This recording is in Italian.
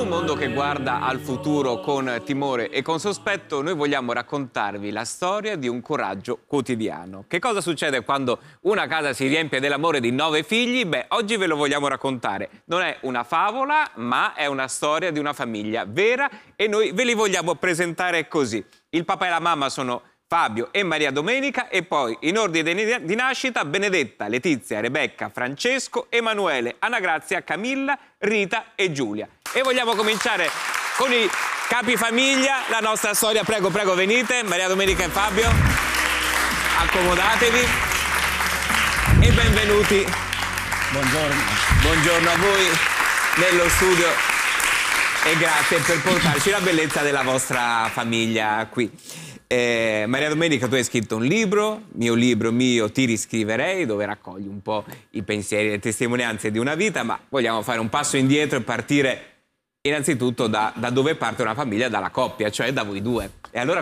un mondo che guarda al futuro con timore e con sospetto, noi vogliamo raccontarvi la storia di un coraggio quotidiano. Che cosa succede quando una casa si riempie dell'amore di 9 figli? Beh, oggi ve lo vogliamo raccontare. Non è una favola, ma è una storia di una famiglia vera e noi ve li vogliamo presentare così. Il papà e la mamma sono Fabio e Maria Domenica e poi in ordine di nascita Benedetta, Letizia, Rebecca, Francesco, Emanuele, Anagrazia, Camilla, Rita e Giulia. E vogliamo cominciare con i capifamiglia, la nostra storia. Prego, prego, venite, Maria Domenica e Fabio. Accomodatevi e benvenuti. Buongiorno. Buongiorno a voi nello studio e grazie per portarci la bellezza della vostra famiglia qui. Maria Domenica, tu hai scritto un libro mio, Ti riscriverei, dove raccogli un po' i pensieri e le testimonianze di una vita, ma vogliamo fare un passo indietro e partire innanzitutto da dove parte una famiglia, dalla coppia, cioè da voi due. E allora